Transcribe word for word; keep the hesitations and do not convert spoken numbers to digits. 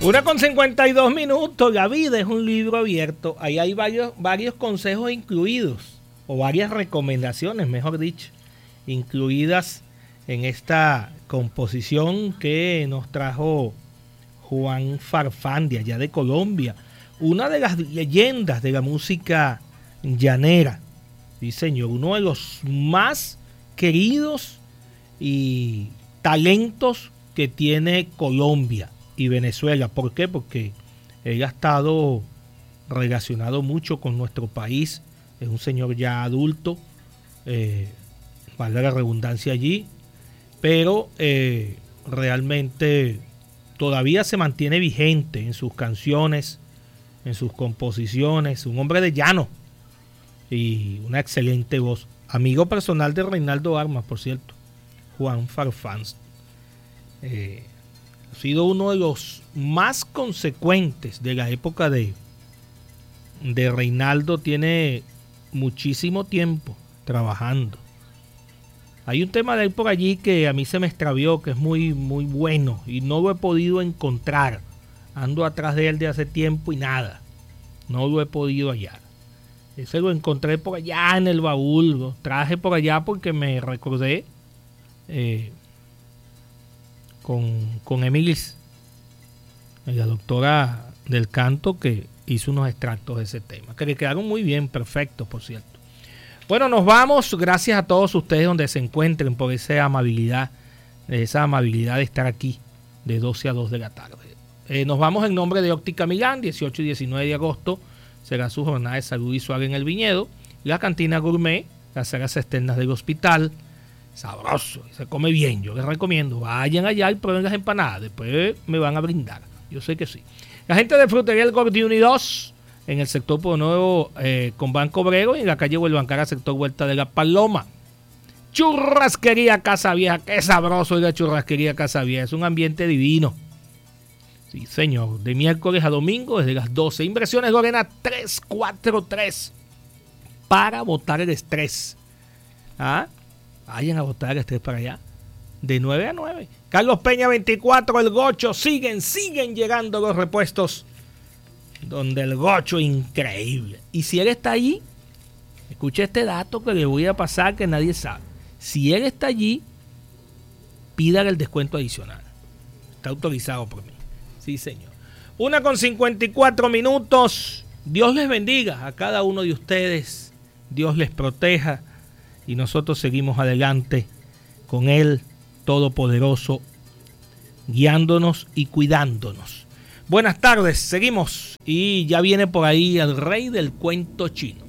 Una con cincuenta y dos minutos. La vida es un libro abierto. Ahí hay varios, varios consejos incluidos, o varias recomendaciones, mejor dicho, incluidas en esta composición que nos trajo Juan Farfán de allá de Colombia, una de las leyendas de la música llanera. Sí, señor, uno de los más queridos y talentos que tiene Colombia y Venezuela. ¿Por qué? Porque él ha estado relacionado mucho con nuestro país. Es un señor ya adulto, eh, valga la redundancia allí, pero eh, realmente todavía se mantiene vigente en sus canciones, en sus composiciones. Un hombre de llano y una excelente voz. Amigo personal de Reinaldo Armas, por cierto, Juan Farfán. Eh, ha sido uno de los más consecuentes de la época de, de Reinaldo. Tiene muchísimo tiempo trabajando. Hay un tema de él por allí que a mí se me extravió, que es muy, muy bueno y no lo he podido encontrar. Ando atrás de él de hace tiempo y nada, no lo he podido hallar. Ese lo encontré por allá en el baúl, lo traje por allá porque me recordé eh, con, con Emilis, la doctora del canto, que hizo unos extractos de ese tema, que le quedaron muy bien, perfectos, por cierto. Bueno, nos vamos. Gracias a todos ustedes donde se encuentren por esa amabilidad, esa amabilidad de estar aquí de doce a dos de la tarde. Eh, nos vamos en nombre de Óptica Milán. Dieciocho y diecinueve de agosto será su jornada de salud visual en el Viñedo. La cantina gourmet, las salas externas del hospital. Sabroso, se come bien. Yo les recomiendo, vayan allá y prueben las empanadas. Después me van a brindar. Yo sé que sí. La gente de Frutería El Gordi Unidos, en el sector Pueblo Nuevo eh, con Banco Obrero, y en la calle Huelvancara, sector Vuelta de la Paloma. Churrasquería Casa Vieja, qué sabroso es la churrasquería Casa Vieja, es un ambiente divino. Sí, señor, de miércoles a domingo desde las doce. Inversiones Lorena tres cuatro tres para botar el estrés. ¿Ah? Vayan a botar el estrés para allá. De nueve a nueve. Carlos Peña veinticuatro, el Gocho. Siguen, siguen llegando los repuestos. Donde el Gocho, increíble. Y si él está allí, escuche este dato que le voy a pasar que nadie sabe. Si él está allí, pídale el descuento adicional. Está autorizado por mí. Sí, señor. Una con cincuenta y cuatro minutos. Dios les bendiga a cada uno de ustedes. Dios les proteja. Y nosotros seguimos adelante con Él Todopoderoso, guiándonos y cuidándonos. Buenas tardes, seguimos. Y ya viene por ahí el rey del cuento chino.